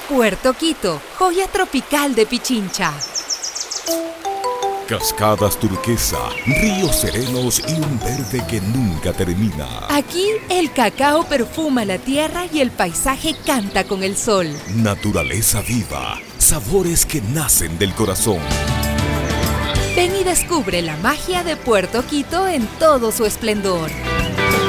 Puerto Quito, joya tropical de Pichincha. Cascadas turquesa, ríos serenos y un verde que nunca termina. Aquí el cacao perfuma la tierra y el paisaje canta con el sol. Naturaleza viva, sabores que nacen del corazón. Ven y descubre la magia de Puerto Quito en todo su esplendor.